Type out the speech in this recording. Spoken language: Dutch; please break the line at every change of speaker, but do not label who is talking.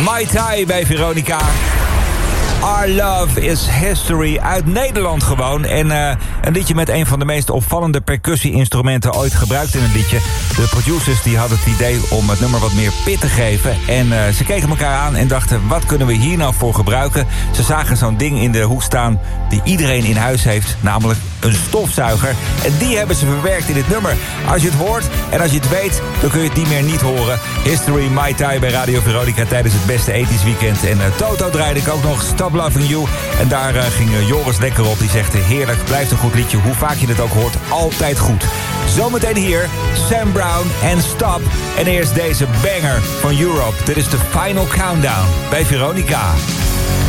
Mai Tai bij Veronica. Our Love is History uit Nederland gewoon. En een liedje met een van de meest opvallende percussie-instrumenten ooit gebruikt in een liedje. De producers die hadden het idee om het nummer wat meer pit te geven. En ze keken elkaar aan en dachten, wat kunnen we hier nou voor gebruiken? Ze zagen zo'n ding in de hoek staan die iedereen in huis heeft. Namelijk een stofzuiger. En die hebben ze verwerkt in dit nummer. Als je het hoort en als je het weet, dan kun je het niet meer niet horen. History Mai Tai bij Radio Veronica tijdens het beste ethisch weekend. En Toto draaide ik ook nog, Stop Loving You. En daar ging Joris lekker op. Die zegt, heerlijk, blijft een goed liedje. Hoe vaak je het ook hoort, altijd goed. Zometeen hier, Sam Brown en Stop. En eerst deze banger van Europe. Dit is de Final Countdown bij Veronica.